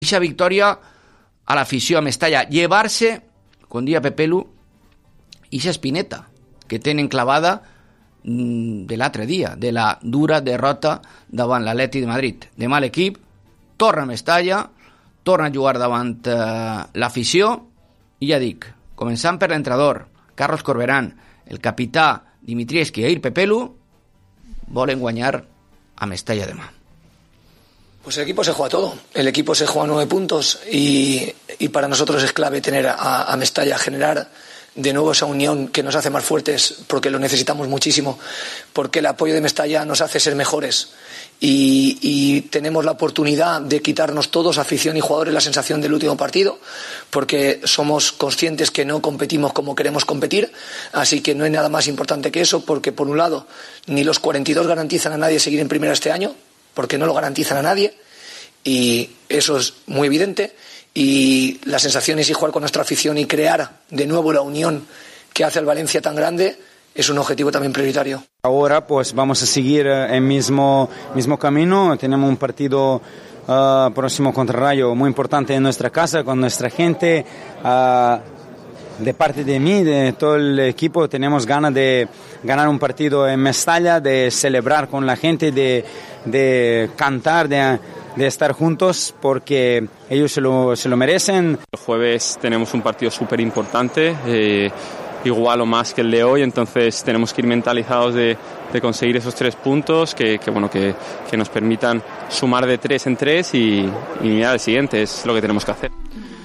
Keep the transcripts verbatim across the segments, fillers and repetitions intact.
Esa victòria a l'afició a Mestalla, llevar-se, com dia Pepelu, ixa espineta que tenen clavada de l'altre dia, de la dura derrota davant l'Atleti de Madrid. Demà l'equip torna a Mestalla, torna a jugar davant eh, l'afició, i ja dic, començant per l'entrenador, Carlos Corberán, el capità Dimitrievski i Air Pepelu, volen guanyar a Mestalla demà. Pues el equipo se juega todo, el equipo se juega nueve puntos y, y para nosotros es clave tener a, a Mestalla, generar de nuevo esa unión que nos hace más fuertes, porque lo necesitamos muchísimo, porque el apoyo de Mestalla nos hace ser mejores y, y tenemos la oportunidad de quitarnos todos, afición y jugadores, la sensación del último partido, porque somos conscientes que no competimos como queremos competir, así que no hay nada más importante que eso, porque por un lado ni los cuarenta y dos garantizan a nadie seguir en primera este año, porque no lo garantizan a nadie, y eso es muy evidente, y las sensaciones y jugar con nuestra afición y crear de nuevo la unión que hace al Valencia tan grande es un objetivo también prioritario. Ahora pues vamos a seguir el mismo, mismo camino, tenemos un partido uh, próximo contra Rayo muy importante en nuestra casa, con nuestra gente, uh, de parte de mí, de todo el equipo, tenemos ganas de ganar un partido en Mestalla, de celebrar con la gente, de, de cantar, de, de estar juntos, porque ellos se lo, se lo merecen. El jueves tenemos un partido súper importante, eh, igual o más que el de hoy, entonces tenemos que ir mentalizados de, de conseguir esos tres puntos que, que, bueno, que, que nos permitan sumar de tres en tres y, y mirar el siguiente, es lo que tenemos que hacer.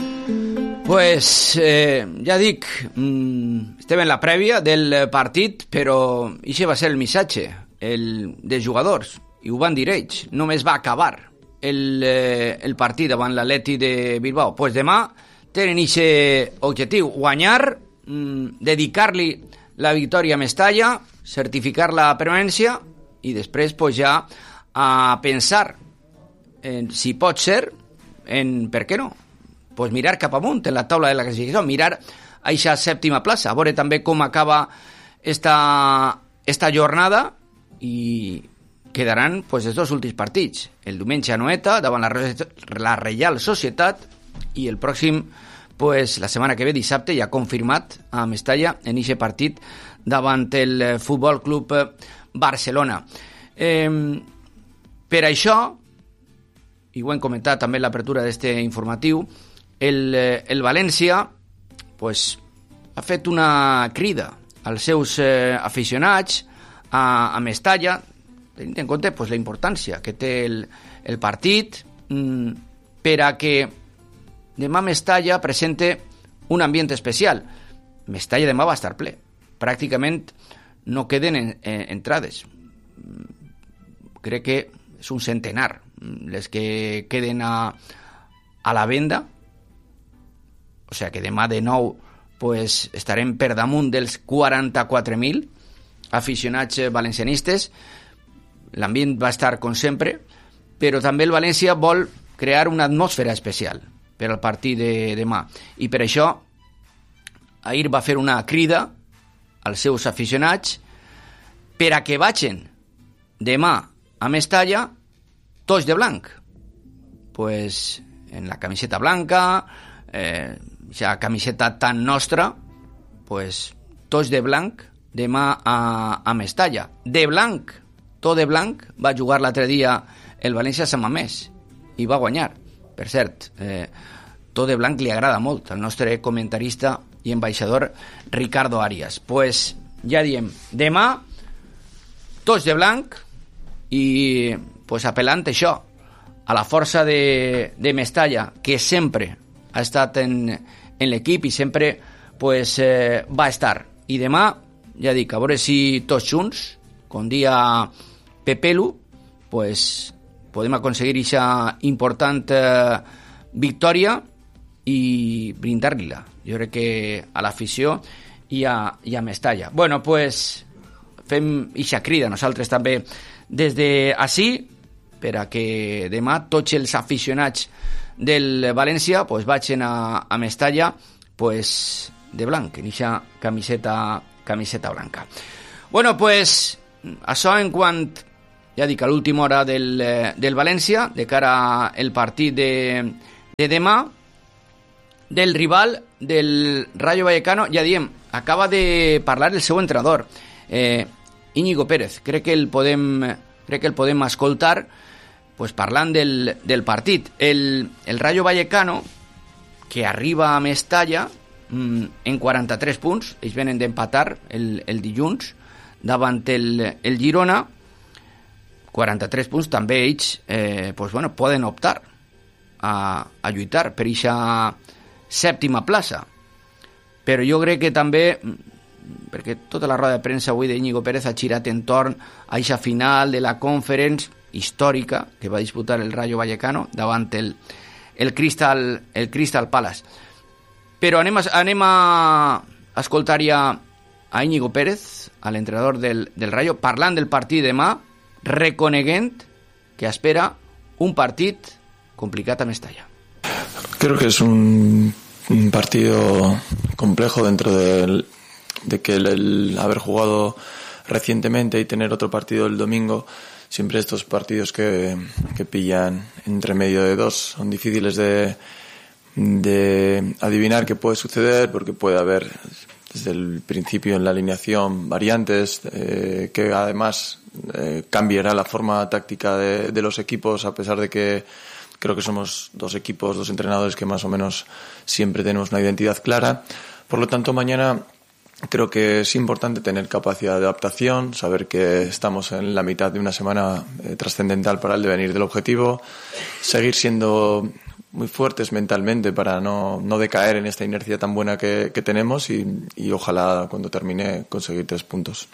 Pues eh, ja dic, mmm, estem en la prèvia del partit, però això va ser el missatge el, dels jugadors, i ho van dir ells. Només va acabar el, eh, el partit davant l'Atleti de Bilbao. Pues demà tenen aquest objectiu, guanyar, mmm, dedicar-li la victòria a Mestalla, certificar la permanència i després pues, ja a pensar en, si pot ser, en per què no, pues mirar cap amunt en la taula de la classificació, mirar a aquesta sèptima plaça, a veure també com acaba esta, esta jornada, i quedaran pues, els dos últims partits. El diumenge a Noeta, davant la, la Reial Societat, i el pròxim, pues, la setmana que ve, dissabte, ja confirmat a Mestalla en aquest partit davant el Futbol Club Barcelona. Eh, per això, i ho hem comentat també en l'apertura d'este informatiu, El, el València pues, ha fet una crida als seus eh, aficionats a, a Mestalla, tenint en compte pues, la importància que té el, el partit, mmm, per a que demà Mestalla presente un ambient especial. Mestalla demà va estar ple, pràcticament no queden en, en, entrades, crec que és un centenar les que queden a, a la venda. O sigui que demà de nou pues, estarem per damunt dels quaranta-quatre mil aficionats valencianistes. L'ambient va estar com sempre, però també el València vol crear una atmosfera especial per al partit de demà. I per això ahir va fer una crida als seus aficionats per a que vagin demà a Mestalla tots de blanc. Pues en la camiseta blanca, eh, ja camiseta tan nostra, pues tots de blanc demà a, a Mestalla. De blanc, tot de blanc, va jugar l'altre dia el València a Sant Mamés i va guanyar. Per cert, eh, tot de blanc li agrada molt al nostre comentarista i ambaixador Ricardo Arias. Pues ja diem, demà tots de blanc i pues apel·lant això a la força de, de Mestalla, que sempre ha estat en, en l'equip i sempre pues, eh, va estar. I demà, ja dic, a veure si tots junts, com dia Pepelu, pues, podem aconseguir aquesta important eh, victòria i brindar-li-la. Jo crec que a l'afició i a, i a Mestalla. Bueno, pues, fem aquesta crida nosaltres també des d'ací, per a que demà tots els aficionats del València pues, vagin a, a Mestalla pues, de blanc, en aquesta camiseta, camiseta blanca. Bueno, pues, això en quant, ja dic, a l'última hora del, del València, de cara al partit de de demà, del rival del Rayo Vallecano. Ja diem, acaba de parlar el seu entrenador, eh, Íñigo Pérez. Crec que el podem, crec que el podem escoltar pues, parlant del, del partit. El, el Rayo Vallecano, que arriba a Mestalla mmm, en quaranta-tres punts, ells venen d'empatar el, el dilluns davant el, el Girona, quaranta-tres punts, també ells eh, pues, bueno, poden optar a, a lluitar per aquesta sèptima plaça. Però jo crec que també, perquè tota la roda de premsa avui d'Íñigo Pérez ha girat entorn a aquesta final de la Conference històrica que va disputar el Rayo Vallecano davant el, el, Crystal, el Crystal Palace. Però anem a, anem a escoltar ja a Íñigo Pérez, a l'entrenador del, del Rayo, parlant del partit demà, reconeguent que espera un partit complicat a Mestalla. Creo que es un, un partido complejo dentro de, de que el, el haber jugado recientemente y tener otro partido el domingo. Siempre estos partidos que, que pillan entre medio de dos son difíciles de, de adivinar qué puede suceder, porque puede haber desde el principio en la alineación variantes eh, que además eh, cambiará la forma táctica de, de los equipos, a pesar de que creo que somos dos equipos, dos entrenadores que más o menos siempre tenemos una identidad clara. Por lo tanto, mañana creo que es importante tener capacidad de adaptación, saber que estamos en la mitad de una semana eh, trascendental para el devenir del objetivo, seguir siendo muy fuertes mentalmente para no, no decaer en esta inercia tan buena que, que tenemos y, y ojalá cuando termine conseguir tres puntos.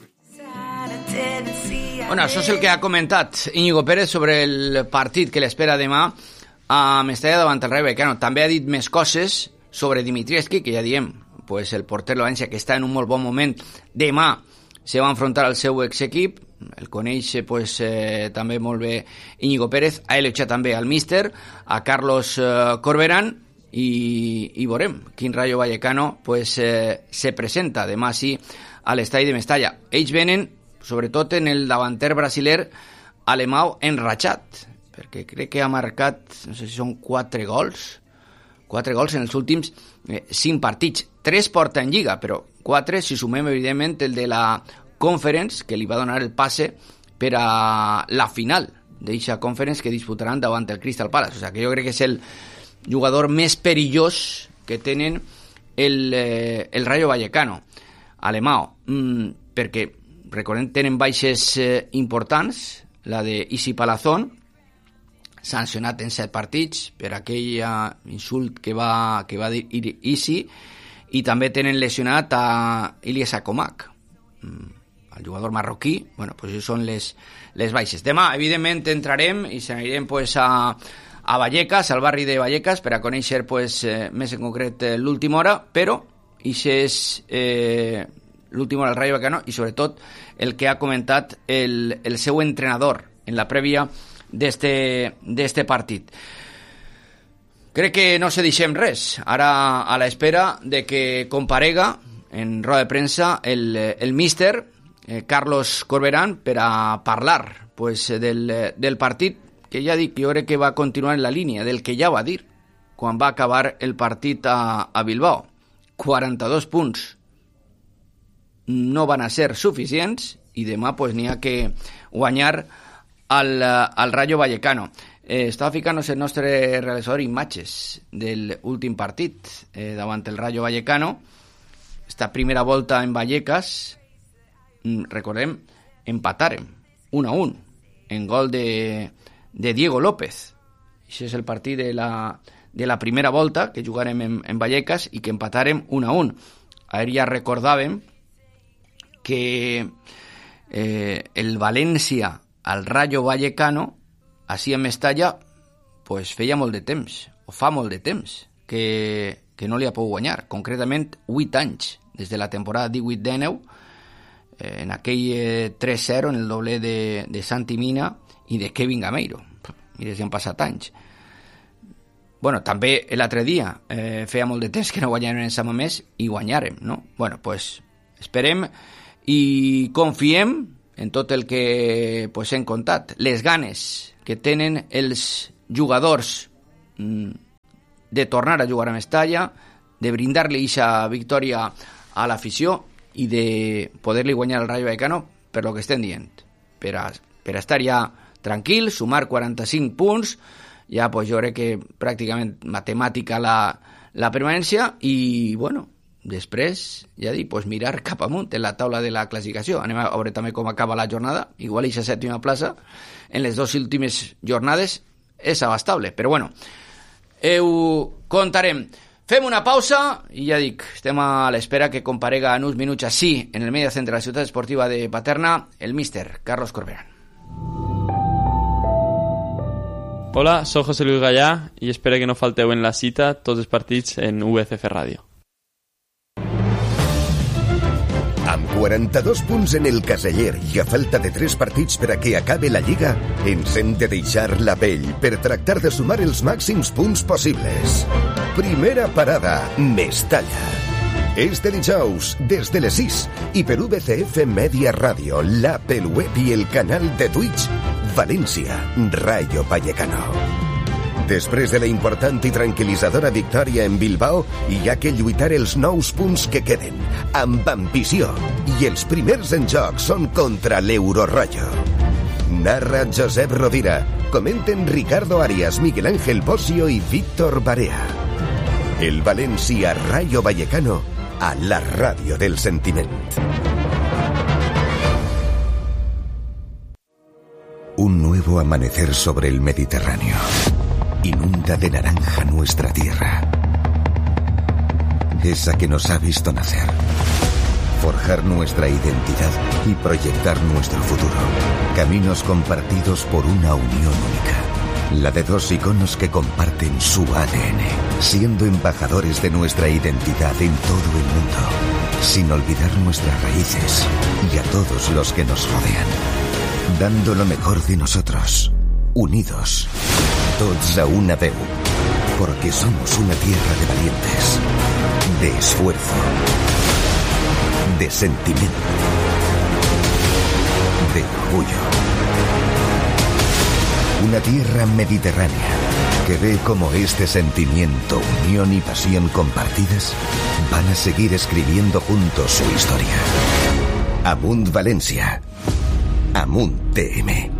Bueno, això és el que ha comentat Íñigo Pérez sobre el partit que l'espera demà a Mestalla davant el Rayo Vallecano. També ha dit més coses sobre Dimitrievski, que ja diem, pues el porter de València, que està en un molt bon moment, demà se va enfrontar al seu exequip, el coneix pues, eh, també molt bé Íñigo Pérez, ha elogiat també al míster, a Carlos eh, Corberán, i, i veurem quin Rayo Vallecano pues, eh, se presenta demà sí a l'estadi de Mestalla. Ells venen sobretot en el davanter brasiler Alemão enratxat, perquè crec que ha marcat, no sé si són quatre gols, quatre gols en els últims eh, cinc partits. Tres porta en Lliga, però quatre si sumem evidentment el de la Conference, que li va donar el passe per a la final d'eixa Conference que disputaran davant el Crystal Palace. O sigui que jo crec que és el jugador més perillós que tenen el, eh, el Rayo Vallecano, Alemão, mm, perquè recordem, tenen baixes eh, importants, la de Isi Palazón, sancionat en set partits per aquell uh, insult que va, que va dir Isi, i també tenen lesionat a Ilyes Akomak, mm, el jugador marroquí. Bueno, pues això són les, les baixes. Demà, evidentment, entrarem i s'anirem pues, a, a Vallecas, al barri de Vallecas, per a conèixer pues, eh, més en concret eh, l'última hora, però això és eh, l'última hora del Rayo Vallecano i sobretot el que ha comentat el, el seu entrenador en la prèvia d'este partit. Crec que no se deixem res. Ara a l'espera de que comparega en roda de premsa el, el míster eh, Carlos Corberán per a parlar pues, del, del partit, que ja dic, jo crec que va continuar en la línia del que ja va dir quan va acabar el partit a, a Bilbao. quaranta-dos punts no van a ser suficients i demà pues, n'hi ha que guanyar al, al Rayo Vallecano. Eh, estava ficant-nos el nostre realitzador imatges del últim partit eh, davant el Rayo Vallecano. Esta primera volta en Vallecas, recordem, empatàrem un a un en gol de, de Diego López. Això és el partit de la, de la primera volta que jugarem en, en Vallecas i que empatàrem un a un. Ahir ja recordàvem que eh, el València al Rayo Vallecano així en Mestalla pues, feia molt de temps, o fa molt de temps que, que no li ha pogut guanyar, concretament vuit anys, des de la temporada divuit dinou, eh, en aquell eh, tres zero en el doble de, de Santi Mina i de Kevin Gameiro. Mira, si han passat anys. Bueno, també l'altre dia eh, feia molt de temps que no guanyàrem en San Mamés i guanyàrem, no? Bueno, pues esperem i confiem en tot el que pues, hem contat, les ganes que tenen els jugadors mm, de tornar a jugar a Mestalla, de brindar-li eixa victòria a l'afició i de poder-li guanyar el Rayo Vallecano per lo que estem dient, per a, per a estar ja tranquil, sumar quaranta-cinc punts, ja pues, jo crec que pràcticament matemàtica la, la permanència i bueno, després ja dic, pues, mirar cap amunt en la taula de la classificació. Anem a veure també com acaba la jornada, igual eixa sèptima plaça en les dues últimes jornades és abastable, però bueno, ho contarem. Fem una pausa i ja dic, estem a l'espera que comparega en uns minuts així en el media centre de la ciutat esportiva de Paterna el míster Carlos Corberán. Hola, soy José Luis Gallá y espero que no falteu en la cita tots els partits en U V C F Ràdio. Amb quaranta-dos punts en el caseller i a falta de tres partits per a que acabe la Lliga, ens hem de deixar la pell per tractar de sumar els màxims punts possibles. Primera parada, Mestalla. És de dijous, des de les sis, i per U V C F Media Ràdio, l'app, el web i el canal de Twitch, València, Rayo Vallecano. Després de la important i tranquil·litzadora victòria en Bilbao, hi ha que lluitar els nous punts que queden, amb ambició, i els primers en joc són contra l'Eurorollo. Narra Josep Rovira, comenten Ricardo Arias, Miguel Ángel Bosio i Víctor Barea. El València Rayo Vallecano a la ràdio del sentiment. Un nuevo amanecer sobre el Mediterráneo. Inunda de naranja nuestra tierra. Esa que nos ha visto nacer. Forjar nuestra identidad y proyectar nuestro futuro. Caminos compartidos por una unión única. La de dos iconos que comparten su A D N, siendo embajadores de nuestra identidad en todo el mundo, sin olvidar nuestras raíces y a todos los que nos rodean. Dando lo mejor de nosotros, unidos, tots a una veu, porque somos una tierra de valientes, de esfuerzo, de sentimiento, de orgullo. Una tierra mediterránea que ve como este sentimiento, unión y pasión compartidas van a seguir escribiendo juntos su historia. Amunt Valencia. Amunt T M.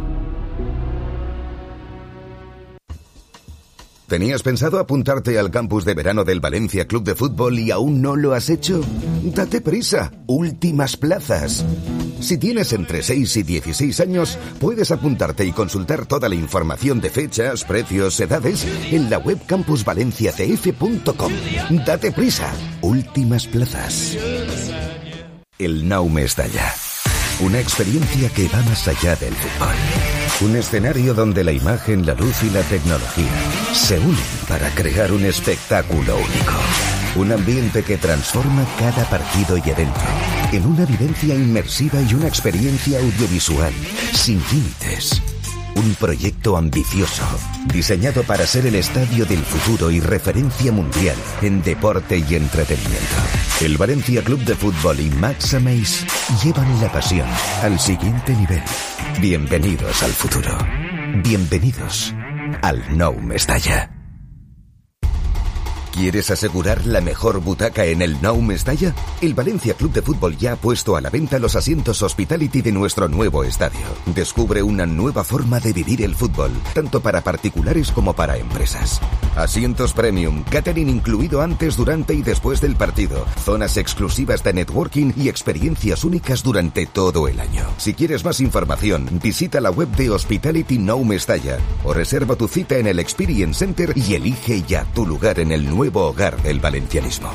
¿Tenías pensado apuntarte al campus de verano del Valencia Club de Fútbol y aún no lo has hecho? Date prisa, últimas plazas. Si tienes entre seis y dieciséis años, puedes apuntarte y consultar toda la información de fechas, precios, edades en la web campus valencia c f punto com. Date prisa, últimas plazas. El Nou Mestalla. Una experiencia que va más allá del fútbol. Un escenario donde la imagen, la luz y la tecnología se unen para crear un espectáculo único. Un ambiente que transforma cada partido y evento en una vivencia inmersiva y una experiencia audiovisual sin límites. Un proyecto ambicioso, diseñado para ser el estadio del futuro y referencia mundial en deporte y entretenimiento. El Valencia Club de Fútbol y Max Ameis llevan la pasión al siguiente nivel. Bienvenidos al futuro. Bienvenidos al Nou Mestalla. ¿Quieres asegurar la mejor butaca en el Nou Mestalla? El Valencia Club de Fútbol ya ha puesto a la venta los asientos Hospitality de nuestro nuevo estadio. Descubre una nueva forma de vivir el fútbol, tanto para particulares como para empresas. Asientos premium, catering incluido antes, durante y después del partido, zonas exclusivas de networking y experiencias únicas durante todo el año. Si quieres más información, visita la web de Hospitality Nou Mestalla o reserva tu cita en el Experience Center y elige ya tu lugar en el nuevo hogar del valencianismo.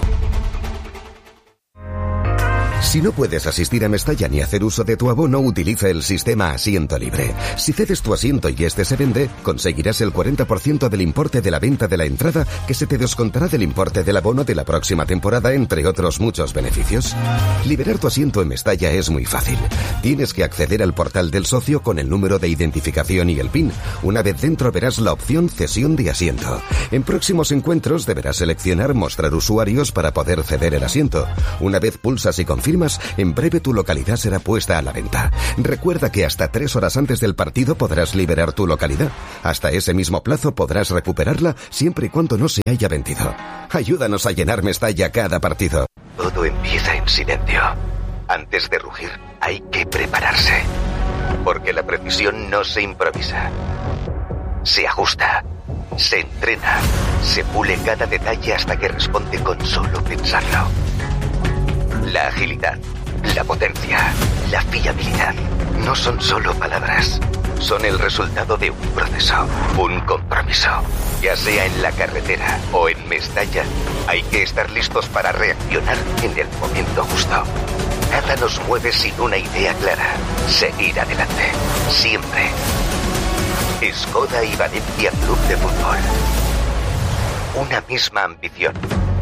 Si no puedes asistir a Mestalla ni hacer uso de tu abono, utiliza el sistema Asiento Libre. Si cedes tu asiento y este se vende, conseguirás el cuarenta por ciento del importe de la venta de la entrada, que se te descontará del importe del abono de la próxima temporada, entre otros muchos beneficios. Liberar tu asiento en Mestalla es muy fácil. Tienes que acceder al portal del socio con el número de identificación y el PIN. Una vez dentro verás la opción Cesión de asiento. En próximos encuentros deberás seleccionar Mostrar usuarios para poder ceder el asiento. Una vez pulsas y confirmas, firmas, en breve tu localidad será puesta a la venta. Recuerda que hasta tres horas antes del partido podrás liberar tu localidad. Hasta ese mismo plazo podrás recuperarla siempre y cuando no se haya vendido. Ayúdanos a llenar Mestalla cada partido. Todo empieza en silencio. Antes de rugir, hay que prepararse. Porque la precisión no se improvisa. Se ajusta, se entrena, se pule cada detalle hasta que responde con solo pensarlo. La agilidad, la potencia, la fiabilidad no son solo palabras. Son el resultado de un proceso, un compromiso. Ya sea en la carretera o en Mestalla, hay que estar listos para reaccionar en el momento justo. Nada nos mueve sin una idea clara. Seguir adelante. Siempre. Skoda y Valencia Club de Fútbol. Una misma ambición.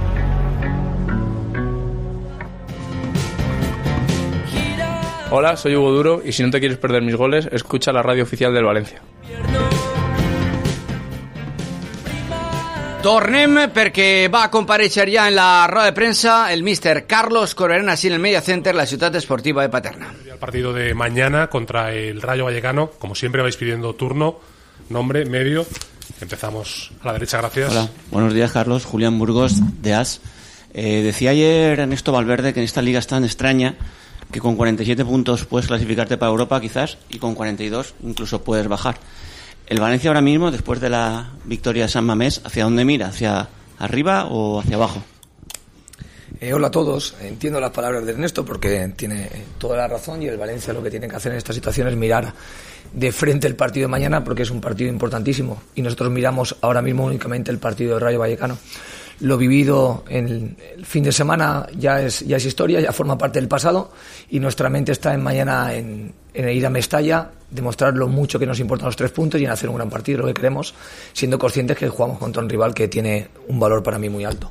Hola, soy Hugo Duro y si no te quieres perder mis goles, escucha la radio oficial del Valencia. Tornem perquè va comparèixer ja en la roda de prensa el míster Carlos Corberán así en el Media Center, la ciudad esportiva de Paterna. El partido de mañana contra el Rayo Vallecano, como siempre vais pidiendo turno, nombre, medio. Empezamos a la derecha, gracias. Hola, buenos días Carlos, Julián Burgos de A S. Eh, decía ayer Ernesto Valverde que en esta liga es tan extraña que con cuarenta y siete puntos puedes clasificarte para Europa quizás y con cuarenta y dos incluso puedes bajar. El Valencia ahora mismo, después de la victoria de San Mamés, ¿hacia dónde mira? ¿Hacia arriba o hacia abajo? Eh, hola a todos, entiendo las palabras de Ernesto porque tiene toda la razón y el Valencia lo que tiene que hacer en esta situación es mirar de frente el partido de mañana porque es un partido importantísimo y nosotros miramos ahora mismo únicamente el partido del Rayo Vallecano. Lo vivido en el fin de semana ya es, ya es historia, ya forma parte del pasado y nuestra mente está en mañana en, en ir a Mestalla, demostrar lo mucho que nos importan los tres puntos y en hacer un gran partido, lo que queremos, siendo conscientes que jugamos contra un rival que tiene un valor para mí muy alto.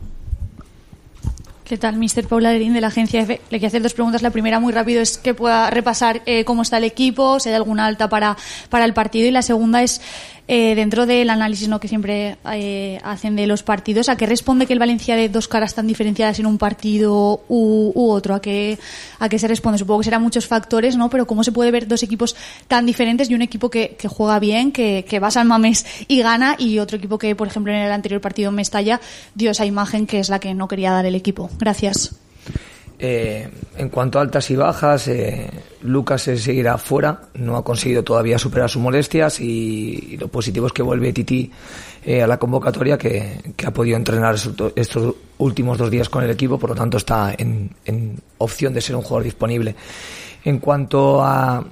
¿Qué tal, mister Paula Lerín de la agencia F? Le quiero hacer dos preguntas. La primera, muy rápido, es que pueda repasar eh, cómo está el equipo, si hay alguna alta para, para el partido. Y la segunda es, eh, dentro del análisis, ¿no?, que siempre eh, hacen de los partidos, ¿a qué responde que el Valencia de dos caras tan diferenciadas en un partido u, u otro? ¿A qué, ¿A qué se responde? Supongo que serán muchos factores, ¿no? Pero ¿cómo se puede ver dos equipos tan diferentes y un equipo que, que juega bien, que, que va a San Mamés y gana, y otro equipo que, por ejemplo, en el anterior partido en Mestalla dio esa imagen que es la que no quería dar el equipo? Gracias. Eh, en cuanto a altas y bajas, eh, Lucas se seguirá fuera, no ha conseguido todavía superar sus molestias y, y lo positivo es que vuelve Titi eh, a la convocatoria, que, que ha podido entrenar estos últimos dos días con el equipo, por lo tanto está en, en opción de ser un jugador disponible. En cuanto a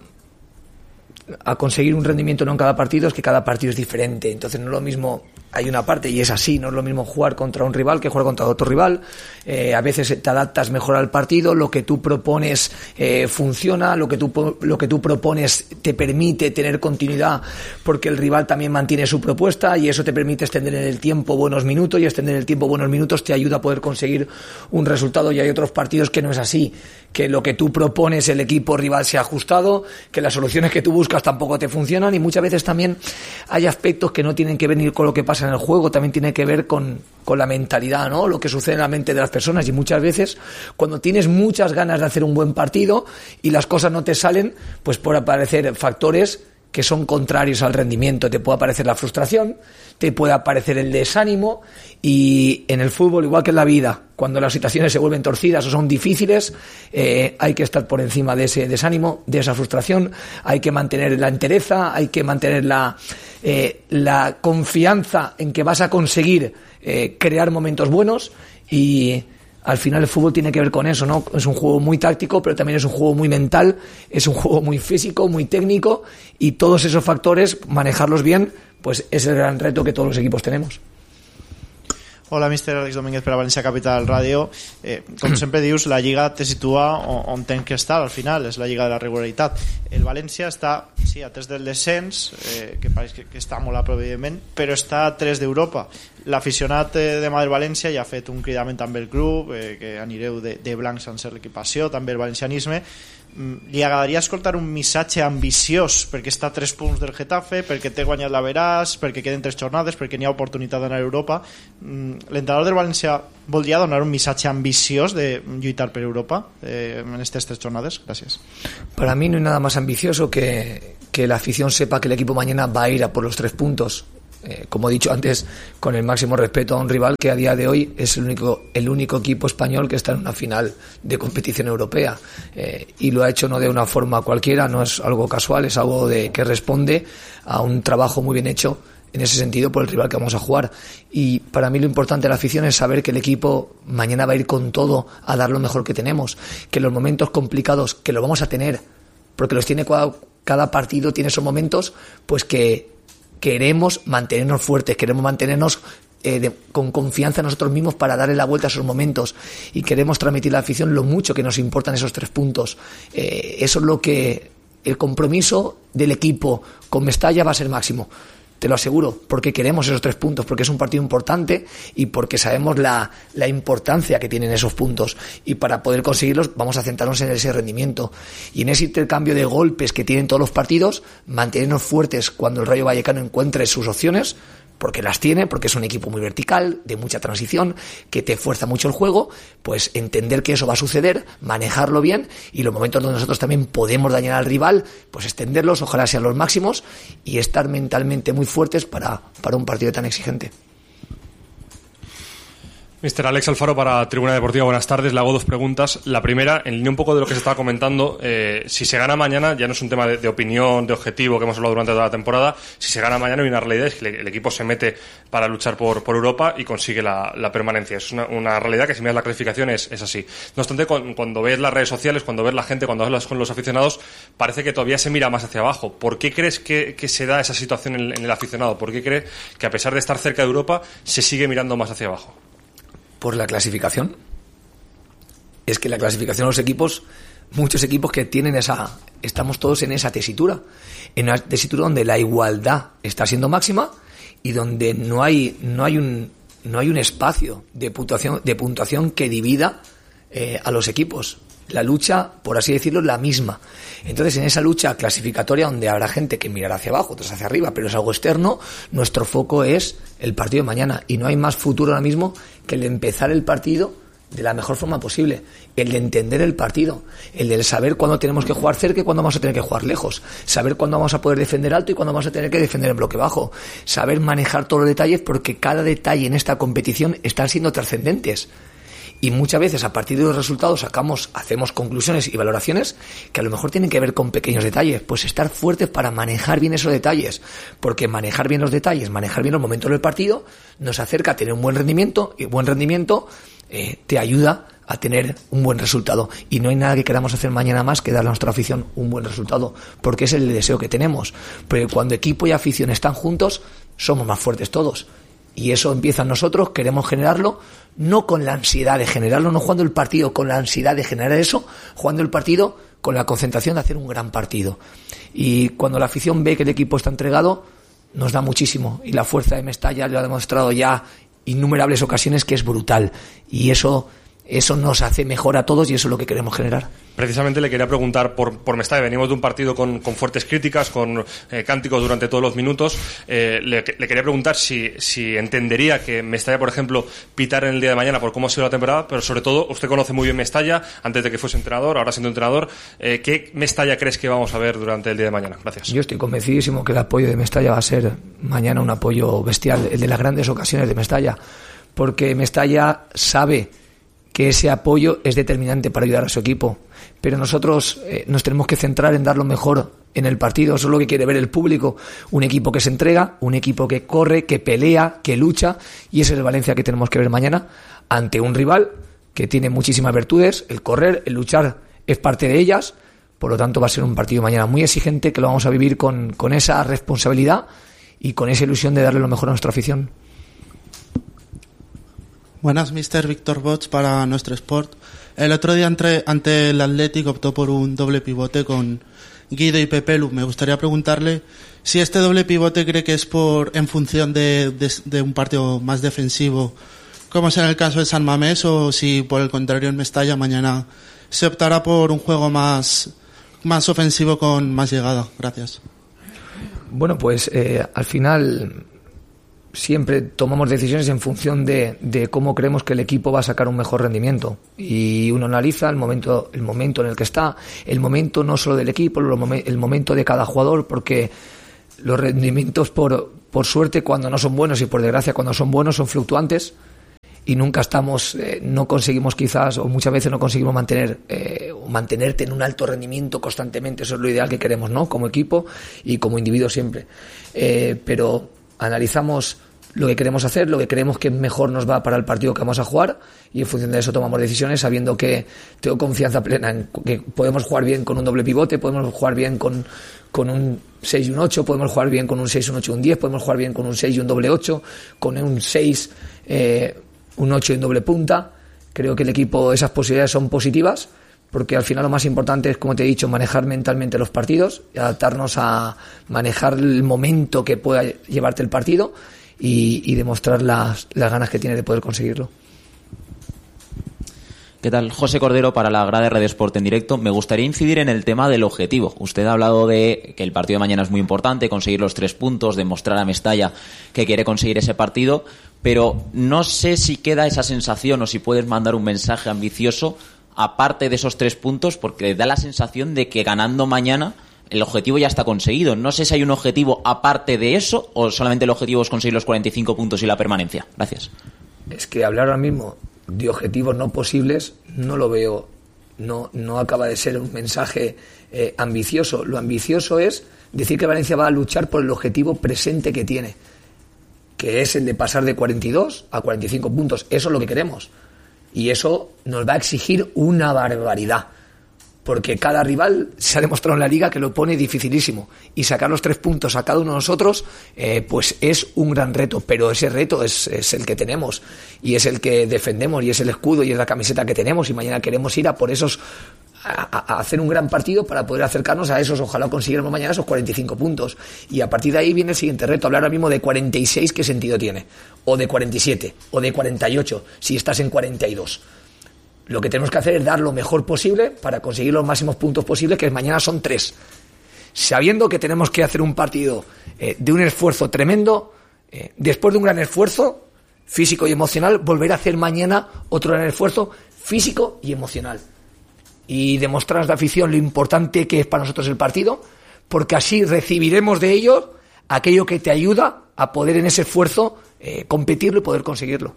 a conseguir un rendimiento no en cada partido, es que cada partido es diferente, entonces no es lo mismo, hay una parte y es así, no es lo mismo jugar contra un rival que jugar contra otro rival. Eh, a veces te adaptas mejor al partido, lo que tú propones eh, funciona, lo que tú lo que tú propones te permite tener continuidad porque el rival también mantiene su propuesta y eso te permite extender en el tiempo buenos minutos, y extender en el tiempo buenos minutos te ayuda a poder conseguir un resultado. Y hay otros partidos que no es así, que lo que tú propones el equipo rival se ha ajustado, que las soluciones que tú buscas tampoco te funcionan, y muchas veces también hay aspectos que no tienen que ver ni con lo que pasa en el juego, también tiene que ver con, con la mentalidad, ¿no? Lo que sucede en la mente de las personas. Y muchas veces cuando tienes muchas ganas de hacer un buen partido y las cosas no te salen, pues pueden aparecer factores que son contrarios al rendimiento. Te puede aparecer la frustración, te puede aparecer el desánimo, y en el fútbol, igual que en la vida, cuando las situaciones se vuelven torcidas o son difíciles, eh, hay que estar por encima de ese desánimo, de esa frustración, hay que mantener la entereza, hay que mantener la, eh, la confianza en que vas a conseguir eh, crear momentos buenos. Y al final el fútbol tiene que ver con eso, ¿no? Es un juego muy táctico, pero también es un juego muy mental, es un juego muy físico, muy técnico, y todos esos factores, manejarlos bien, pues es el gran reto que todos los equipos tenemos. Hola, míster Àlex Domínguez per a València Capital Ràdio. Eh, com sempre dius, la Lliga te situa on, on ten que estar al final, és la Lliga de la regularitat. El València està, sí, a tres del descens, eh, que pareix que, que està molt a prop, evidentment, però està a tres d'Europa. l'aficionat de mà del València ja ha fet un cridament també el club, eh, que anireu de, de blanc sense l'equipació, també el valencianisme. Li agradaria escoltar un missatge ambiciós perquè està a tres punts del Getafe, perquè té guanyat la Veràs, perquè queden tres jornades, perquè n'hi ha oportunitat d'anar a Europa. L'entrenador del València voldria donar un missatge ambiciós de lluitar per Europa eh, en estas tres jornades. Gracias. Para mí no hay nada más ambicioso que, que la afición sepa que el equipo mañana va a ir a por los tres puntos. Eh, como he dicho antes, con el máximo respeto a un rival que a día de hoy es el único, el único equipo español que está en una final de competición europea, eh, y lo ha hecho no de una forma cualquiera, no es algo casual, es algo de, que responde a un trabajo muy bien hecho en ese sentido por el rival que vamos a jugar. Y para mí lo importante de la afición es saber que el equipo mañana va a ir con todo a dar lo mejor que tenemos, que los momentos complicados que lo vamos a tener, porque los tiene cada, cada partido tiene esos momentos, pues que queremos mantenernos fuertes, queremos mantenernos eh, de, con confianza en nosotros mismos para darle la vuelta a esos momentos, y queremos transmitir a la afición lo mucho que nos importan esos tres puntos. Eh, eso es lo que el compromiso del equipo con Mestalla va a ser máximo. Te lo aseguro, porque queremos esos tres puntos, porque es un partido importante y porque sabemos la, la importancia que tienen esos puntos, y para poder conseguirlos vamos a centrarnos en ese rendimiento y en ese intercambio de golpes que tienen todos los partidos, mantenernos fuertes cuando el Rayo Vallecano encuentre sus opciones, porque las tiene, porque es un equipo muy vertical, de mucha transición, que te fuerza mucho el juego, pues entender que eso va a suceder, manejarlo bien, y los momentos donde nosotros también podemos dañar al rival, pues extenderlos, ojalá sean los máximos, y estar mentalmente muy fuertes para, para un partido tan exigente. Mister Alex Alfaro para Tribuna Deportiva, buenas tardes. Le hago dos preguntas. La primera, en línea un poco de lo que se estaba comentando, eh, si se gana mañana, ya no es un tema de, de opinión, de objetivo que hemos hablado durante toda la temporada, si se gana mañana hay una realidad, es que el equipo se mete para luchar por, por Europa y consigue la, la permanencia. Es una, una realidad que, si miras la clasificación, es, es así. No obstante, cuando, cuando ves las redes sociales, cuando ves la gente, cuando hablas con los aficionados, parece que todavía se mira más hacia abajo. ¿Por qué crees que, que se da esa situación en, en el aficionado? ¿Por qué crees que, a pesar de estar cerca de Europa, se sigue mirando más hacia abajo? Por la clasificación. Es que la clasificación de los equipos, muchos equipos que tienen esa, estamos todos en esa tesitura, en una tesitura donde la igualdad está siendo máxima y donde no hay, no hay un, no hay un espacio de puntuación, de puntuación que divida eh, a los equipos. La lucha, por así decirlo, es la misma. Entonces, en esa lucha clasificatoria, donde habrá gente que mirará hacia abajo, otros hacia arriba, pero es algo externo, nuestro foco es el partido de mañana. Y no hay más futuro ahora mismo que el de empezar el partido de la mejor forma posible, el de entender el partido, el de saber cuándo tenemos que jugar cerca y cuándo vamos a tener que jugar lejos, saber cuándo vamos a poder defender alto y cuándo vamos a tener que defender en bloque bajo, saber manejar todos los detalles, porque cada detalle en esta competición están siendo trascendentes. Y muchas veces, a partir de los resultados, sacamos, hacemos conclusiones y valoraciones que a lo mejor tienen que ver con pequeños detalles. Pues estar fuertes para manejar bien esos detalles, porque manejar bien los detalles, manejar bien los momentos del partido, nos acerca a tener un buen rendimiento, y buen rendimiento eh, te ayuda a tener un buen resultado. Y no hay nada que queramos hacer mañana más que darle a nuestra afición un buen resultado, porque es el deseo que tenemos. Porque cuando equipo y afición están juntos, somos más fuertes todos. Y eso empieza en nosotros, queremos generarlo, no con la ansiedad de generarlo, no jugando el partido con la ansiedad de generar eso, jugando el partido con la concentración de hacer un gran partido. Y cuando la afición ve que el equipo está entregado, nos da muchísimo. Y la fuerza de Mestalla lo ha demostrado ya innumerables ocasiones, que es brutal. Y eso, eso nos hace mejor a todos, y eso es lo que queremos generar. Precisamente le quería preguntar por, por Mestalla. Venimos de un partido con, con fuertes críticas, con eh, cánticos durante todos los minutos. Eh, le, le quería preguntar si, si entendería que Mestalla, por ejemplo, pitara en el día de mañana por cómo ha sido la temporada, pero sobre todo, usted conoce muy bien Mestalla, antes de que fuese entrenador, ahora siendo entrenador. Eh, ¿Qué Mestalla crees que vamos a ver durante el día de mañana? Gracias. Yo estoy convencidísimo que el apoyo de Mestalla va a ser mañana un apoyo bestial, el de las grandes ocasiones de Mestalla, porque Mestalla sabe que ese apoyo es determinante para ayudar a su equipo. Pero nosotros eh, nos tenemos que centrar en dar lo mejor en el partido. Eso es lo que quiere ver el público. Un equipo que se entrega, un equipo que corre, que pelea, que lucha. Y ese es el Valencia que tenemos que ver mañana ante un rival que tiene muchísimas virtudes. El correr, el luchar es parte de ellas. Por lo tanto, va a ser un partido mañana muy exigente, que lo vamos a vivir con, con esa responsabilidad y con esa ilusión de darle lo mejor a nuestra afición. Buenas, mister Víctor Bots para Nuestro Sport. El otro día entre, ante el Athletic optó por un doble pivote con Guido y Pepelu. Me gustaría preguntarle si este doble pivote cree que es por en función de, de, de un partido más defensivo, como es en el caso de San Mamés, o si por el contrario en Mestalla mañana se optará por un juego más, más ofensivo con más llegada. Gracias. Bueno, pues eh, al final siempre tomamos decisiones en función de, de cómo creemos que el equipo va a sacar un mejor rendimiento, y uno analiza el momento, el momento en el que está, el momento no solo del equipo, el momento de cada jugador, porque los rendimientos por, por suerte cuando no son buenos y por desgracia cuando son buenos son fluctuantes, y nunca estamos, eh, no conseguimos quizás, o muchas veces no conseguimos mantener eh, o mantenerte en un alto rendimiento constantemente. Eso es lo ideal que queremos, ¿no? Como equipo y como individuo siempre. Eh, pero analizamos lo que queremos hacer, lo que creemos que mejor nos va para el partido que vamos a jugar, y en función de eso tomamos decisiones, sabiendo que tengo confianza plena en que podemos jugar bien con un doble pivote, podemos jugar bien con, con un seis y un ocho, podemos jugar bien con un seis, un ocho y un diez, podemos jugar bien con un seis y un doble ocho, con un seis, eh, un ocho y un doble punta. Creo que el equipo, esas posibilidades son positivas, porque al final lo más importante es, como te he dicho, manejar mentalmente los partidos y adaptarnos a manejar el momento que pueda llevarte el partido y, y demostrar las, las ganas que tiene de poder conseguirlo. ¿Qué tal? José Cordero para la grada de Red Sport en directo. Me gustaría incidir en el tema del objetivo. Usted ha hablado de que el partido de mañana es muy importante, conseguir los tres puntos, demostrar a Mestalla que quiere conseguir ese partido, pero no sé si queda esa sensación o si puedes mandar un mensaje ambicioso aparte de esos tres puntos, porque da la sensación de que ganando mañana el objetivo ya está conseguido. No sé si hay un objetivo aparte de eso o solamente el objetivo es conseguir los cuarenta y cinco puntos y la permanencia. Gracias. Es que hablar ahora mismo de objetivos no posibles no lo veo, no, no acaba de ser un mensaje eh, ambicioso. Lo ambicioso es decir que Valencia va a luchar por el objetivo presente que tiene, que es el de pasar de cuarenta y dos a cuarenta y cinco puntos. Eso es lo que queremos, y eso nos va a exigir una barbaridad, porque cada rival se ha demostrado en la Liga que lo pone dificilísimo, y sacar los tres puntos a cada uno de nosotros eh, pues es un gran reto, pero ese reto es, es el que tenemos y es el que defendemos y es el escudo y es la camiseta que tenemos, y mañana queremos ir a por esos a, a hacer un gran partido para poder acercarnos a esos, ojalá consiguiéramos mañana esos cuarenta y cinco puntos, y a partir de ahí viene el siguiente reto, hablar ahora mismo de cuarenta y seis, ¿qué sentido tiene? O de cuarenta y siete, o de cuarenta y ocho, si estás en cuarenta y dos. Lo que tenemos que hacer es dar lo mejor posible para conseguir los máximos puntos posibles, que mañana son tres. Sabiendo que tenemos que hacer un partido eh, de un esfuerzo tremendo, eh, después de un gran esfuerzo físico y emocional, volver a hacer mañana otro gran esfuerzo físico y emocional. Y demostrar a la afición lo importante que es para nosotros el partido, porque así recibiremos de ellos aquello que te ayuda a poder en ese esfuerzo eh, competirlo y poder conseguirlo.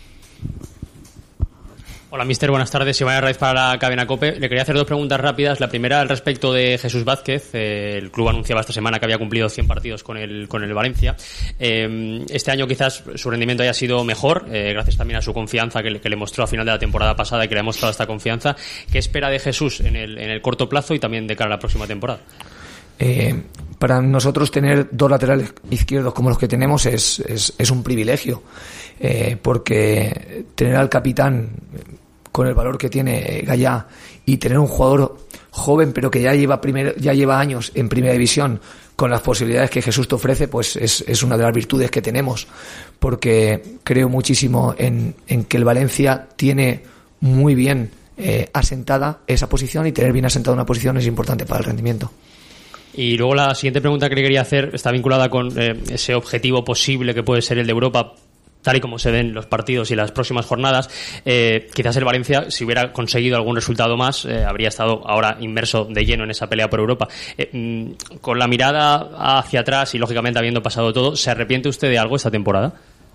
Hola, mister, buenas tardes. Iván Herraiz para la cadena COPE. Le quería hacer dos preguntas rápidas. La primera al respecto de Jesús Vázquez. Eh, el club anunciaba esta semana que había cumplido cien partidos con el, con el Valencia. Eh, este año quizás su rendimiento haya sido mejor, eh, gracias también a su confianza que le, que le mostró a final de la temporada pasada y que le ha mostrado esta confianza. ¿Qué espera de Jesús en el, en el corto plazo y también de cara a la próxima temporada? Eh, para nosotros tener dos laterales izquierdos como los que tenemos es, es, es un privilegio, eh, porque tener al capitán con el valor que tiene Gallá y tener un jugador joven pero que ya lleva primer, ya lleva años en primera división con las posibilidades que Jesús te ofrece, pues es, es una de las virtudes que tenemos, porque creo muchísimo en, en que el Valencia tiene muy bien eh, asentada esa posición, y tener bien asentada una posición es importante para el rendimiento. Y luego la siguiente pregunta que le quería hacer está vinculada con eh, ese objetivo posible que puede ser el de Europa, tal y como se ven los partidos y las próximas jornadas. Eh, quizás el Valencia, si hubiera conseguido algún resultado más, eh, habría estado ahora inmerso de lleno en esa pelea por Europa. Eh, mm, con la mirada hacia atrás y lógicamente habiendo pasado todo, ¿se arrepiente usted de algo esta temporada?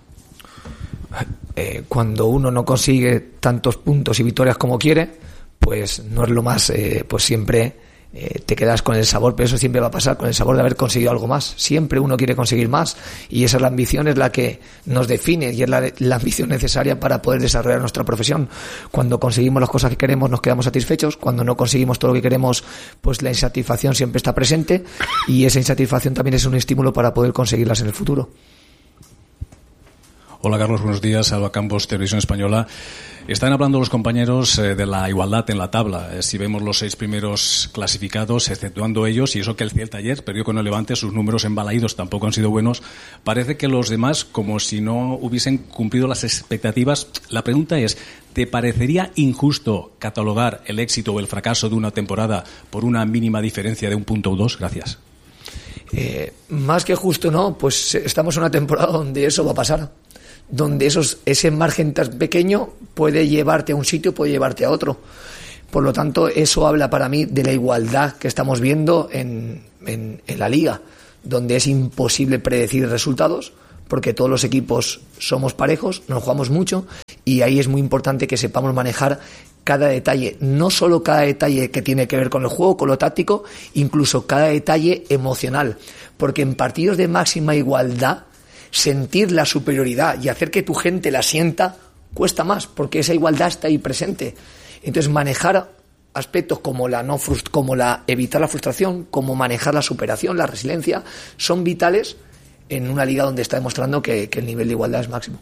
Eh, cuando uno no consigue tantos puntos y victorias como quiere, pues no es lo más, eh, pues siempre Eh, te quedas con el sabor, pero eso siempre va a pasar, con el sabor de haber conseguido algo más. Siempre uno quiere conseguir más, y esa es la ambición, es la que nos define y es la, la ambición necesaria para poder desarrollar nuestra profesión. Cuando conseguimos las cosas que queremos nos quedamos satisfechos, cuando no conseguimos todo lo que queremos, pues la insatisfacción siempre está presente, y esa insatisfacción también es un estímulo para poder conseguirlas en el futuro. Hola Carlos, buenos días. Alba Campos, Televisión Española. Están hablando los compañeros eh, de la igualdad en la tabla. Eh, si vemos los seis primeros clasificados, exceptuando ellos, y eso que el Celta ayer perdió con el Levante, sus números embalaídos tampoco han sido buenos, parece que los demás como si no hubiesen cumplido las expectativas. La pregunta es, ¿te parecería injusto catalogar el éxito o el fracaso de una temporada por una mínima diferencia de un punto o dos? Gracias. Eh, más que justo no, pues estamos en una temporada donde eso va a pasar, donde esos, ese margen tan pequeño puede llevarte a un sitio, puede llevarte a otro. Por lo tanto, eso habla para mí de la igualdad que estamos viendo en, en, en la Liga, donde es imposible predecir resultados, porque todos los equipos somos parejos, nos jugamos mucho, y ahí es muy importante que sepamos manejar cada detalle, no solo cada detalle que tiene que ver con el juego, con lo táctico, incluso cada detalle emocional, porque en partidos de máxima igualdad, sentir la superioridad y hacer que tu gente la sienta cuesta más, porque esa igualdad está ahí presente. Entonces, manejar aspectos como la no frust- como la evitar la frustración, como manejar la superación, la resiliencia, son vitales en una liga donde está demostrando que, que el nivel de igualdad es máximo.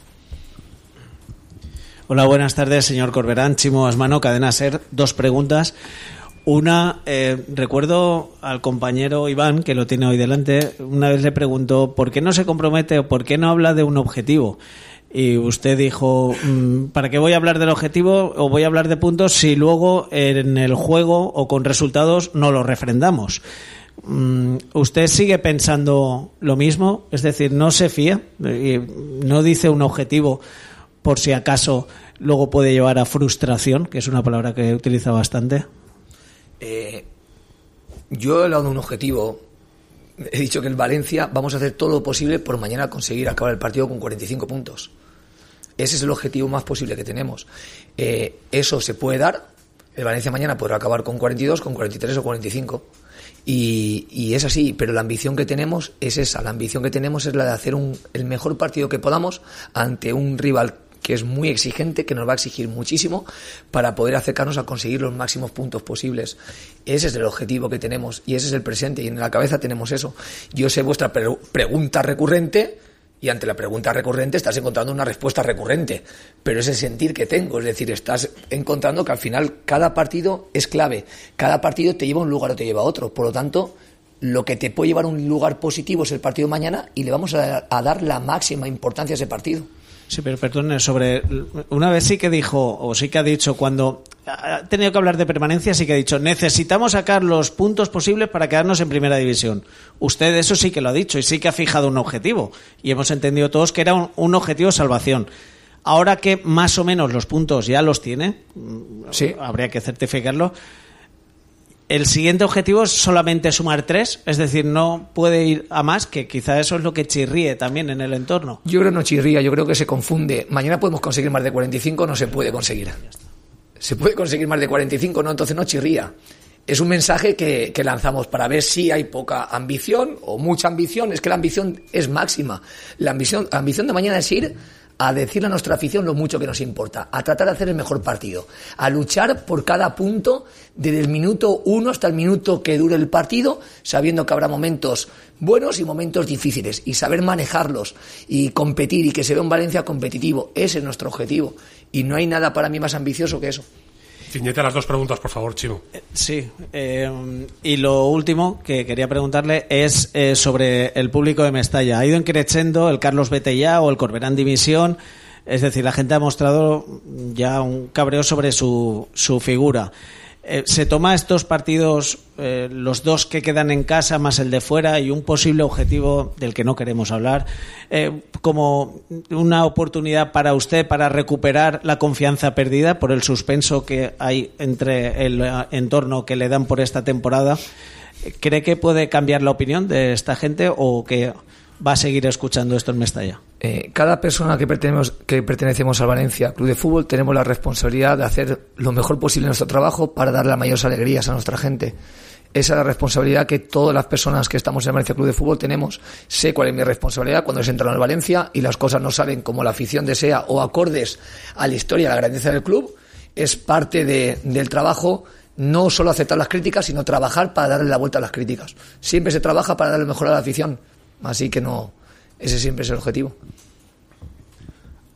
Hola, buenas tardes, señor Corberán. Chimo Asmano, Cadena SER. Dos preguntas. Una, eh, recuerdo al compañero Iván, que lo tiene hoy delante, una vez le preguntó ¿por qué no se compromete o por qué no habla de un objetivo? Y usted dijo, ¿para qué voy a hablar del objetivo o voy a hablar de puntos si luego en el juego o con resultados no lo refrendamos? ¿Usted sigue pensando lo mismo? Es decir, ¿no se fía? ¿No dice un objetivo por si acaso luego puede llevar a frustración, que es una palabra que utiliza bastante? Eh, yo he hablado de un objetivo. He dicho que en Valencia vamos a hacer todo lo posible por mañana conseguir acabar el partido con cuarenta y cinco puntos. Ese es el objetivo más posible que tenemos. Eh, eso se puede dar. El Valencia mañana podrá acabar con cuarenta y dos, con cuarenta y tres o cuarenta y cinco. Y, y es así, pero la ambición que tenemos es esa. La ambición que tenemos es la de hacer un, el mejor partido que podamos ante un rival que es muy exigente, que nos va a exigir muchísimo para poder acercarnos a conseguir los máximos puntos posibles. Ese es el objetivo que tenemos y ese es el presente, y en la cabeza tenemos eso. Yo sé vuestra pre- pregunta recurrente, y ante la pregunta recurrente estás encontrando una respuesta recurrente, pero es el sentir que tengo, es decir, estás encontrando que al final cada partido es clave, cada partido te lleva a un lugar o te lleva a otro, por lo tanto, lo que te puede llevar a un lugar positivo es el partido mañana y le vamos a, a dar la máxima importancia a ese partido. Sí, pero perdone, sobre una vez sí que dijo, o sí que ha dicho, cuando ha tenido que hablar de permanencia, sí que ha dicho, necesitamos sacar los puntos posibles para quedarnos en primera división. Usted eso sí que lo ha dicho y sí que ha fijado un objetivo. Y hemos entendido todos que era un, un objetivo de salvación. Ahora que más o menos los puntos ya los tiene, sí, habría que certificarlo. El siguiente objetivo es solamente sumar tres, es decir, no puede ir a más, que quizá eso es lo que chirríe también en el entorno. Yo creo que no chirría, yo creo que se confunde. Mañana podemos conseguir más de cuarenta y cinco, no se puede conseguir. Se puede conseguir más de cuarenta y cinco, no, entonces no chirría. Es un mensaje que, que lanzamos para ver si hay poca ambición o mucha ambición. Es que la ambición es máxima. La ambición, la ambición de mañana es ir a decirle a nuestra afición lo mucho que nos importa, a tratar de hacer el mejor partido, a luchar por cada punto desde el minuto uno hasta el minuto que dure el partido, sabiendo que habrá momentos buenos y momentos difíciles, y saber manejarlos y competir y que se vea un Valencia competitivo. Ese es nuestro objetivo y no hay nada para mí más ambicioso que eso. Ciñete las dos preguntas, por favor, Chimo. Sí, eh, y lo último que quería preguntarle es eh, sobre el público de Mestalla. Ha ido increciendo el Carlos Betellá o el Corberán Dimisión, es decir, la gente ha mostrado ya un cabreo sobre su, su figura. Eh, ¿Se toma estos partidos, eh, los dos que quedan en casa más el de fuera y un posible objetivo del que no queremos hablar, eh, como una oportunidad para usted para recuperar la confianza perdida por el suspenso que hay entre el entorno que le dan por esta temporada? ¿Cree que puede cambiar la opinión de esta gente o que va a seguir escuchando esto en Mestalla? Eh, cada persona que pertenecemos, que pertenecemos al Valencia Club de Fútbol tenemos la responsabilidad de hacer lo mejor posible nuestro trabajo para dar las mayores alegrías a nuestra gente. Esa es la responsabilidad que todas las personas que estamos en el Valencia Club de Fútbol tenemos. Sé cuál es mi responsabilidad cuando se entra en el Valencia y las cosas no salen como la afición desea o acordes a la historia y a la grandeza del club. Es parte de, del trabajo no solo aceptar las críticas, sino trabajar para darle la vuelta a las críticas. Siempre se trabaja para darle lo mejor a la afición. Así que no, ese siempre es el objetivo.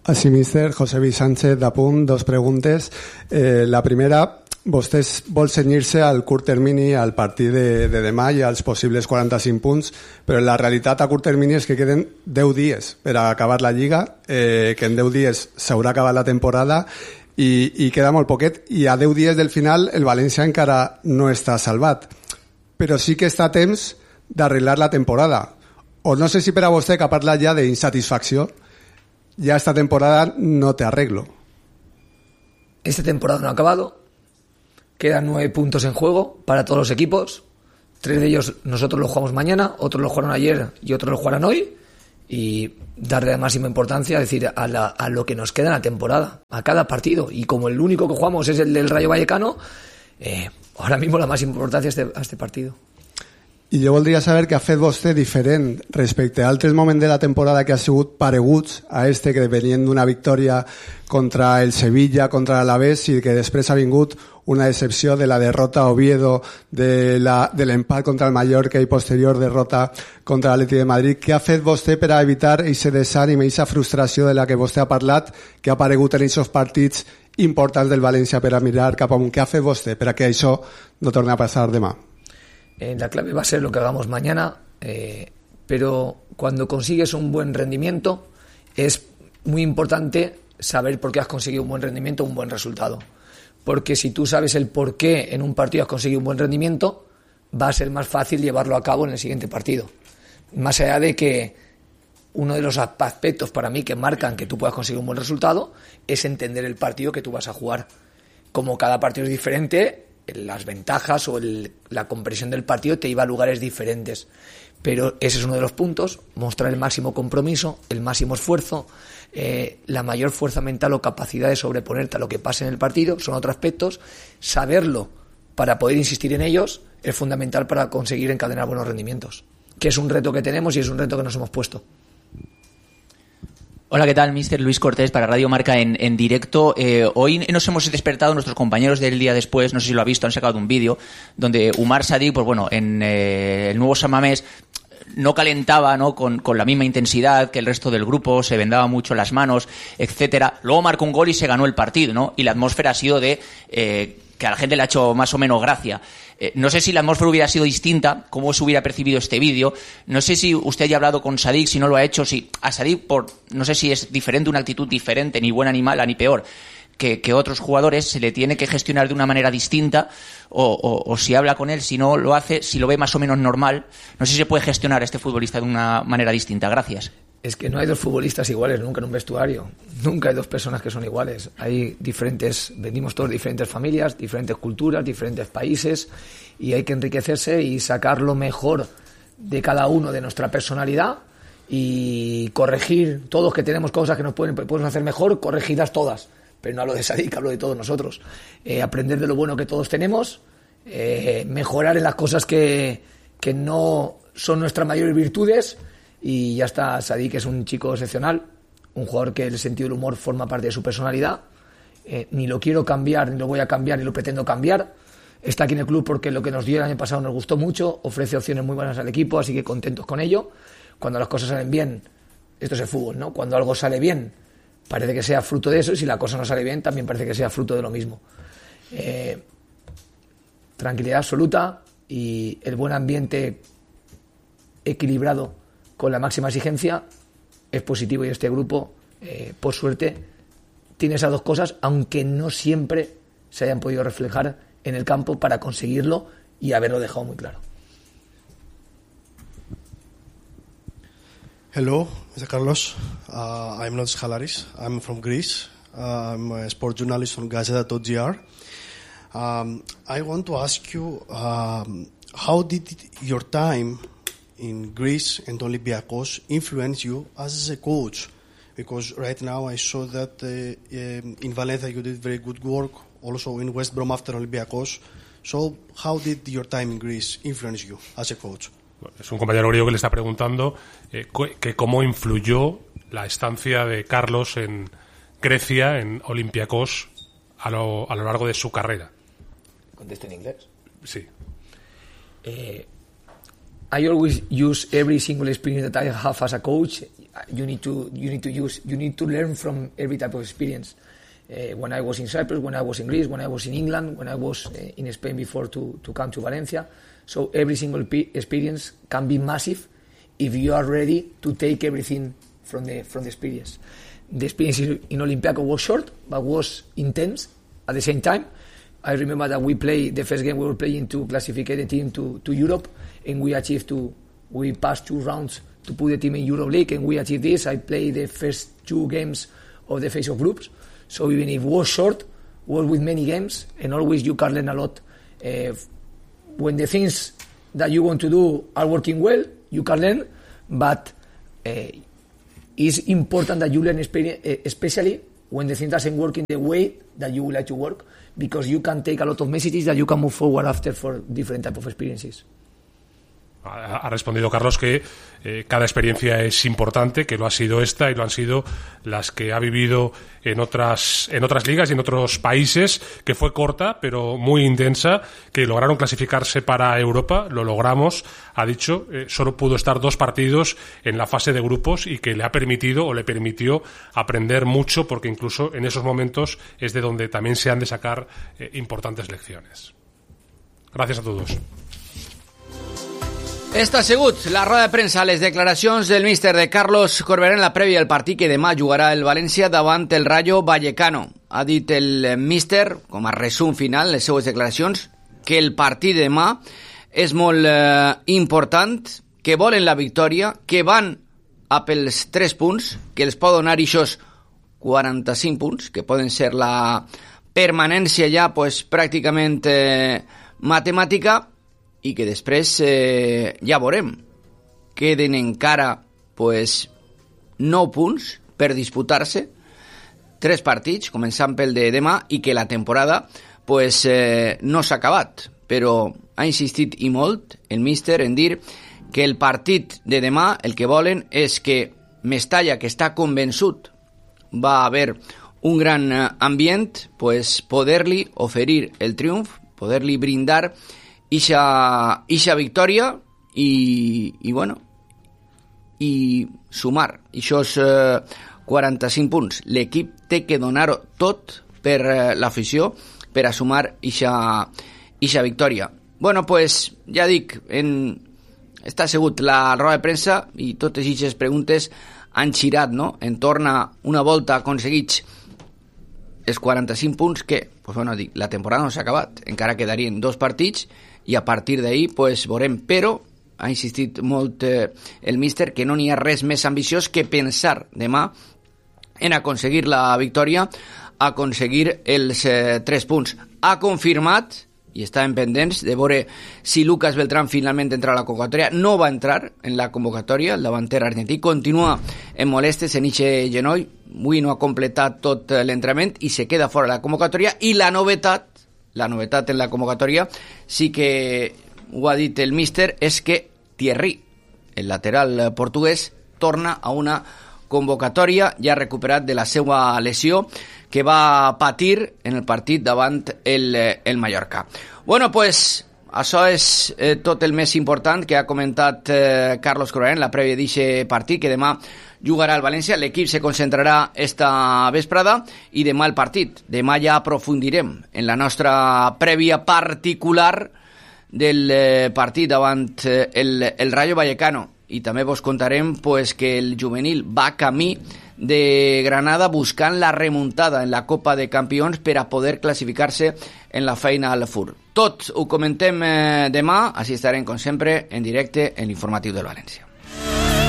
Així, míster, Josebi Sánchez d'Apunt, dos preguntes. Eh, la primera, vostè vol cenyir-se al curt termini, al partit de, de demà i als possibles quaranta-cinc punts, però la realitat a curt termini és que queden deu dies per a acabar la Lliga, eh, que en deu dies s'haurà acabat la temporada i, i queda molt poquet, i a deu dies del final el València encara no està salvat, però sí que està a temps d'arreglar la temporada. O no sé si per a vostè, que ha parlat ja d'insatisfacció, ya esta temporada no te arreglo. Esta temporada no ha acabado. Quedan nueve puntos en juego para todos los equipos. Tres de ellos nosotros los jugamos mañana, otros los jugaron ayer y otros los jugarán hoy. Y darle la máxima importancia, es decir, a, la, a lo que nos queda en la temporada, a cada partido. Y como el único que jugamos es el del Rayo Vallecano, eh, ahora mismo la máxima importancia a este, a este partido. I jo voldria saber què ha fet vostè diferent respecte a altres moments de la temporada que ha sigut pareguts a este, que venien d'una victòria contra el Sevilla, contra l'Alavés, i que després ha vingut una decepció de la derrota a Oviedo, de la, de l'empat contra el Mallorca i posterior derrota contra l'Atlètic de Madrid. Què ha fet vostè per a evitar aquest desànim i aquesta frustració de la que vostè ha parlat, que ha aparegut en aquests partits importants del València, per a mirar cap amunt? Què ha fet vostè per a que això no torni a passar demà? Eh, la clave va a ser lo que hagamos mañana, eh, pero cuando consigues un buen rendimiento es muy importante saber por qué has conseguido un buen rendimiento, un buen resultado. Porque si tú sabes el por qué en un partido has conseguido un buen rendimiento, va a ser más fácil llevarlo a cabo en el siguiente partido. Más allá de que uno de los aspectos para mí que marcan que tú puedas conseguir un buen resultado es entender el partido que tú vas a jugar. Como cada partido es diferente, las ventajas o el, la compresión del partido te iba a lugares diferentes, pero ese es uno de los puntos: mostrar el máximo compromiso, el máximo esfuerzo, eh, la mayor fuerza mental o capacidad de sobreponerte a lo que pase en el partido. Son otros aspectos. Saberlo para poder insistir en ellos es fundamental para conseguir encadenar buenos rendimientos, que es un reto que tenemos y es un reto que nos hemos puesto. Hola, ¿qué tal? Mister Luis Cortés para Radio Marca en, en directo. Eh, hoy nos hemos despertado, nuestros compañeros del día después, no sé si lo ha visto, han sacado un vídeo donde Umar Sadik, pues bueno, en eh, el nuevo San Mamés no calentaba, ¿no?, con, con la misma intensidad que el resto del grupo, se vendaba mucho las manos, etcétera. Luego marcó un gol y se ganó el partido, ¿no? Y la atmósfera ha sido de eh, que a la gente le ha hecho más o menos gracia. Eh, no sé si la atmósfera hubiera sido distinta, cómo se hubiera percibido este vídeo. No sé si usted ya ha hablado con Sadik, si no lo ha hecho, si a Sadik, por, no sé si es diferente, una actitud diferente, ni buena ni mala, ni peor, que, que otros jugadores, se le tiene que gestionar de una manera distinta, o, o, o si habla con él, si no lo hace, si lo ve más o menos normal. No sé si se puede gestionar a este futbolista de una manera distinta. Gracias. Es que no hay dos futbolistas iguales nunca en un vestuario. Nunca hay dos personas que son iguales. Hay diferentes, venimos todos de diferentes familias, diferentes culturas, diferentes países, y hay que enriquecerse y sacar lo mejor de cada uno, de nuestra personalidad, y corregir todos, que tenemos cosas que nos pueden, podemos hacer mejor, corregirlas todas. Pero no hablo de Sadik, hablo de todos nosotros. Eh, aprender de lo bueno que todos tenemos, eh, mejorar en las cosas que, que no son nuestras mayores virtudes. Y ya está. Sadik es un chico excepcional, un jugador que el sentido del humor forma parte de su personalidad. Eh, ni lo quiero cambiar, ni lo voy a cambiar, ni lo pretendo cambiar. Está aquí en el club porque lo que nos dio el año pasado nos gustó mucho, ofrece opciones muy buenas al equipo, así que contentos con ello. Cuando las cosas salen bien, esto es el fútbol, ¿no? Cuando algo sale bien, parece que sea fruto de eso, y si la cosa no sale bien, también parece que sea fruto de lo mismo. Eh, tranquilidad absoluta y el buen ambiente equilibrado con la máxima exigencia es positivo, y este grupo, eh, por suerte, tiene esas dos cosas, aunque no siempre se hayan podido reflejar en el campo para conseguirlo y haberlo dejado muy claro. Hello, Mister Carlos. Uh, I'm Notis Halaris. I'm from Greece. Uh, I'm a sport journalist on Gazeta dot g r. Um, I want to ask you, um, how did your time in Greece and Olympiacos influence you as a coach? Because right now I saw that uh, um, in Valencia you did very good work, also in West Brom after Olympiacos. So how did your time in Greece influence you as a coach? Es un compañero griego que le está preguntando eh, que cómo influyó la estancia de Carlos en Grecia, en Olympiacos, a lo, a lo largo de su carrera. ¿Contesto en inglés? Sí. Eh, I always use every single experience that I have as a coach you need to you need to use you need to learn from every type of experience. Uh, when I was in Cyprus, when I was in Greece, when I was in England, when I was uh, in Spain before to, to come to Valencia. So every single pe- experience can be massive if you are ready to take everything from the from the experience. The experience in Olympiacos was short, but was intense at the same time. I remember that we played the first game we were playing to classify the team to, to Europe, and we achieved to we passed two rounds to put the team in Europe League, and we achieved this. I played the first two games of the phase of groups. So even if it was short, was with many games, and always you can learn a lot. Uh, when the things that you want to do are working well, you can learn, but uh, it's important that you learn, especially when the thing doesn't work in the way that you would like to work, because you can take a lot of messages that you can move forward after for different type of experiences. Ha respondido Carlos que eh, cada experiencia es importante, que lo ha sido esta y lo han sido las que ha vivido en otras en otras ligas y en otros países, que fue corta pero muy intensa, que lograron clasificarse para Europa, lo logramos, ha dicho, eh, solo pudo estar dos partidos en la fase de grupos y que le ha permitido o le permitió aprender mucho, porque incluso en esos momentos es de donde también se han de sacar eh, importantes lecciones. Gracias a todos. Esta ha sigut la roda de premsa, les declaracions del míster de Carlos Corberà en la prèvia del partit que demà jugarà el València davant el Rayo Vallecano. Ha dit el míster, com a resum final, les seues declaracions, que el partit demà és molt eh, important, que volen la victòria, que van a pels tres punts, que els pot donar ixos quaranta-cinc punts, que poden ser la permanència ja pues, pràcticament eh, matemàtica, i que després eh, ja veurem. Queden encara pues, nou punts per disputar-se, tres partits, començant pel de demà, i que la temporada pues, eh, no s'ha acabat. Però ha insistit i molt el míster en dir que el partit de demà el que volen és que Mestalla, que està convençut va haver un gran ambient, pues, poder-li oferir el triomf, poder-li brindar Ixa, ixa victòria i, i bueno i sumar ixos eh, quaranta-cinc punts. L'equip té que donar-ho tot per eh, l'afició per a sumar ixa, ixa victòria. Bueno, pues ja dic, en... està assegut la roda de premsa i totes aquestes preguntes han girat, no? Entorn a una volta aconseguits els quaranta-cinc punts que, pues bueno, dic, la temporada no s'ha acabat, encara quedarien dos partits i a partir d'ahí pues, veurem, però ha insistit molt eh, el míster que no n'hi ha res més ambiciós que pensar demà en aconseguir la victòria, aconseguir els eh, tres punts. Ha confirmat, i estàvem pendents de veure si Lucas Beltrán finalment entra a la convocatòria. No va entrar en la convocatòria, el davanter argentí continua en molestes en ixe genoll, avui no ha completat tot l'entrenament i se queda fora de la convocatòria. I la novetat La novetat en la convocatòria, sí que ho ha dit el míster, és que Thierry, el lateral portuguès, torna a una convocatòria ja recuperat de la seva lesió que va patir en el partit davant el, el Mallorca. Bueno, pues, això és eh, tot el més important que ha comentat eh, Carlos Corberà en la prèvia d'aquest partit, que demà jugarà al València. L'equip se concentrarà esta vesprada i demà el partit. Demà ja aprofundirem en la nostra prèvia particular del eh, partit davant eh, el, el Rayo Vallecano. I també vos contarem pues, que el juvenil va camí de Granada buscant la remuntada en la Copa de Campions per a poder classificar-se en la Final Four. Tot ho comentem eh, demà, així estarem com sempre en directe en l'informatiu del València.